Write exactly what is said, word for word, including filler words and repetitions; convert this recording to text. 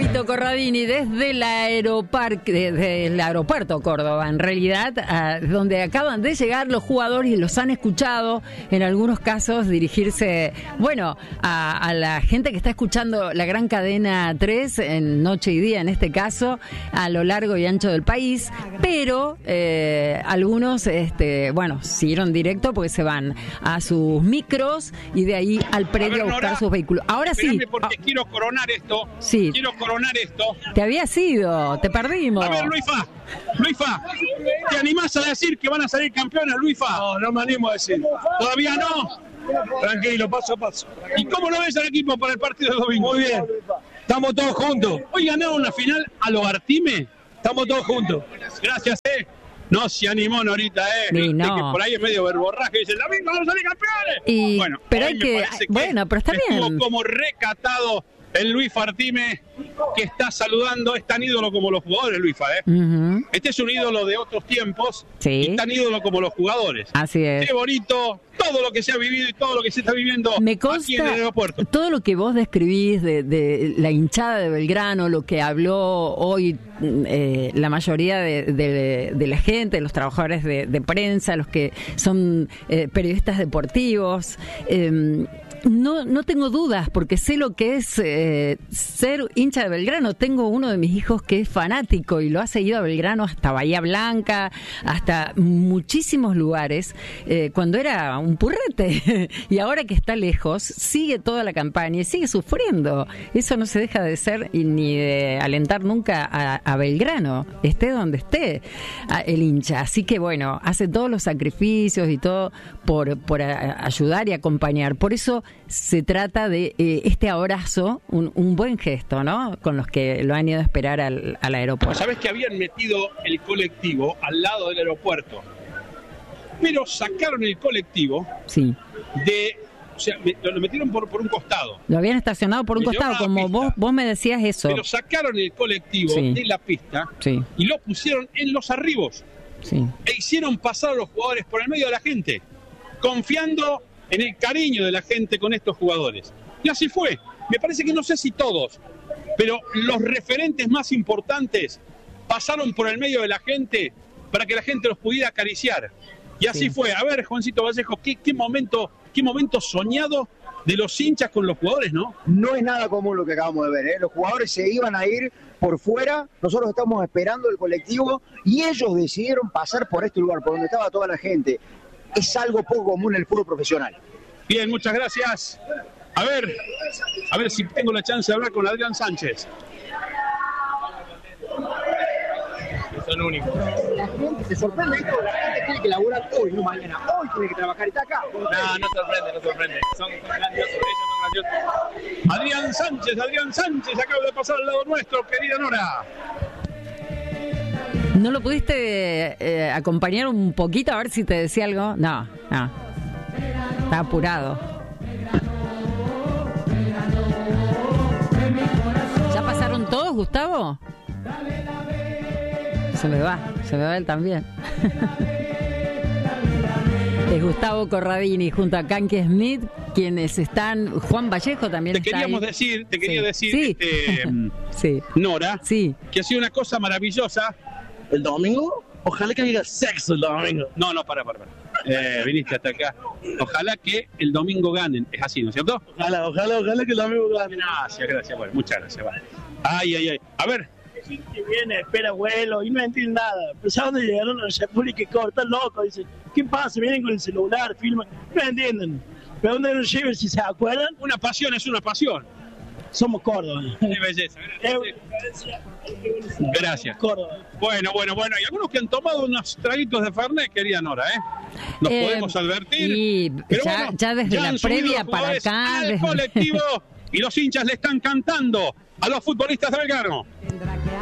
Corradini desde el aeroparque, desde el aeropuerto Córdoba, en realidad, a, donde acaban de llegar los jugadores y los han escuchado, en algunos casos, dirigirse, bueno, a, a la gente que está escuchando la gran cadena tres, en noche y día en este caso, a lo largo y ancho del país, pero eh, algunos, este, bueno, siguieron directo porque se van a sus micros y de ahí al predio a, ver, a buscar Nora, sus vehículos. Ahora sí. Porque ah, quiero coronar esto. Sí. Quiero coronar esto. Te había sido, te perdimos. A ver, Luisfa, Luisfa, ¿te animás a decir que van a salir campeones, Luisfa? No, no me animo a decir. ¿Todavía no? Tranquilo, paso a paso. ¿Y cómo lo ves al equipo para el partido del domingo? Muy bien, estamos todos juntos. ¿Hoy ganaron una final a lo Artime? Estamos todos juntos. Gracias, eh. No se animó Norita, eh. Sí, no. Que por ahí es medio verborraje y dice, el domingo vamos a salir campeones. Y, bueno, pero hay que, que bueno, pero está estuvo bien. como recatado el Luis Artime, que está saludando. Es tan ídolo como los jugadores, Luisfa, ¿eh? Uh-huh. Este es un ídolo de otros tiempos. Sí. Y tan ídolo como los jugadores. Así es. Qué bonito todo lo que se ha vivido y todo lo que se está viviendo Me consta aquí en el aeropuerto. Todo lo que vos describís de, de la hinchada de Belgrano, lo que habló hoy eh, la mayoría de, de, de la gente, los trabajadores de, de prensa, los que son eh, periodistas deportivos. Eh, No, no tengo dudas, porque sé lo que es eh, ser hincha de Belgrano. Tengo uno de mis hijos que es fanático y lo ha seguido a Belgrano hasta Bahía Blanca, hasta muchísimos lugares, eh, cuando era un purrete. Y ahora que está lejos, sigue toda la campaña y sigue sufriendo. Eso no se deja de ser y ni de alentar nunca a, a Belgrano, esté donde esté a, el hincha. Así que bueno, hace todos los sacrificios y todo por, por a, ayudar y acompañar. Por eso se trata de eh, este abrazo, un, un buen gesto, ¿no? Con los que lo han ido a esperar al, al aeropuerto. ¿Sabés que habían metido el colectivo al lado del aeropuerto? Pero sacaron el colectivo sí. de... O sea, me, lo metieron por, por un costado. Lo habían estacionado por un me costado, como vos, vos me decías eso. Pero sacaron el colectivo sí. de la pista sí. y lo pusieron en los arribos. Sí. E hicieron pasar a los jugadores por el medio de la gente, confiando en el cariño de la gente con estos jugadores. Y así fue. Me parece que no sé si todos, pero los referentes más importantes pasaron por el medio de la gente para que la gente los pudiera acariciar. Y así sí. fue. A ver, Juancito Vallejo, ¿qué, qué momento, qué momento soñado de los hinchas con los jugadores, ¿no? No es nada común lo que acabamos de ver, ¿eh? Los jugadores se iban a ir por fuera, nosotros estamos esperando el colectivo y ellos decidieron pasar por este lugar, por donde estaba toda la gente. Es algo poco común en el fútbol profesional. Bien, muchas gracias. A ver, a ver si tengo la chance de hablar con Adrián Sánchez. Son únicos. La gente se sorprende esto, la gente tiene que laburar hoy, no mañana. Hoy tiene que trabajar y está acá. No, no sorprende, no sorprende. Son, son grandiosos, ellos son grandiosos. Adrián Sánchez, Adrián Sánchez acaba de pasar al lado nuestro, querida Nora. ¿No lo pudiste eh, acompañar un poquito a ver si te decía algo? No, no. Está apurado. ¿Ya pasaron todos, Gustavo? Se me va, se me va él también. Es Gustavo Corradini junto a Kanky Smith, quienes están, Juan Vallejo también te está queríamos ahí. decir, te quería sí. decir, sí. Este, sí. Nora, sí. que ha sido una cosa maravillosa. ¿El domingo? Ojalá que haya sexo el domingo. No, no, para, para, para. Eh, viniste hasta acá. Ojalá que el domingo ganen. Es así, ¿no es cierto? Ojalá, ojalá, ojalá que el domingo gane. Gracias, gracias. Bueno, muchas gracias. Vale. Ay, ay, ay. A ver. Que viene, espera vuelo y no entienden nada. Pero ¿sabes dónde llegaron los Chapuli que cortan loco? Dicen, ¿qué pasa? Vienen con el celular, filman. No entienden. ¿Pero dónde nos llevan si se acuerdan? Una pasión es una pasión. Somos Córdoba. Qué belleza. Gracias. Gracias. Córdoba. Bueno, bueno, bueno. Hay algunos que han tomado unos traguitos de Fernet, querida Nora, ¿eh? Nos eh, podemos advertir. Y pero ya, bueno, ya desde ya la previa para acá. Al desde... colectivo y los hinchas le están cantando a los futbolistas de Belgrano.